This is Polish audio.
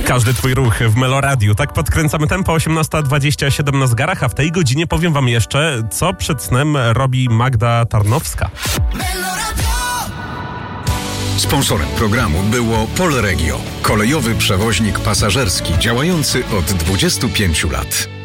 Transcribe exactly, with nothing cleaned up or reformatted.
Każdy twój ruch w Meloradiu. Tak podkręcamy tempo. osiemnasta dwadzieścia siedem na zegarach, a w tej godzinie powiem wam jeszcze, co przed snem robi Magda Tarnowska. Sponsorem programu było Polregio, kolejowy przewoźnik pasażerski działający od dwudziestu pięciu lat.